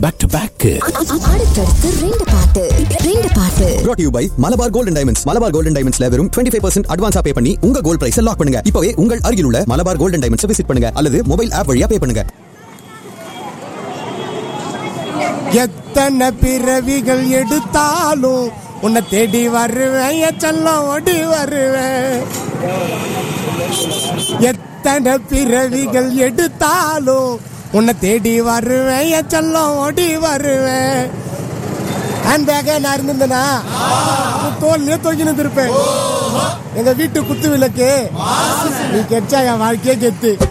Back to back. அடுத்தடுத்து ரெண்டு பாட்டு brought to you by Malabar golden diamonds. Malabar golden டைமண்ட்ஸ்ல வெறும் 25% அட்வான்ஸா பே பண்ணி உங்க கோல்ட் பிரைஸை லாக் பண்ணுங்க. இப்பவே உங்கள் அருகில் உள்ள மலபார் கோல்டன் டைமண்ட்ஸ் விசிட் பண்ணுங்க அல்லது மொபைல் ஆப் வழியா பே பண்ணுங்க. எத்தனை பிறவிகள் எடுத்தாலும் உன்னை தேடி வருவேன், எச்செல்லாம் ஓடி வருவேன். எத்தனை பிறவிகள் எடுத்தாலும் உன்னை தேடி வருவேன், எச்செல்லாம் ஓடி வருவேன். ஹேண்ட் பேக்கே நான் இருந்திருந்தேனா தோல்லையே தொங்கி நின்றுருப்பேன். எங்க வீட்டு குத்து விளக்கு நீ கெச்சா என் வாழ்க்கையே கெத்து.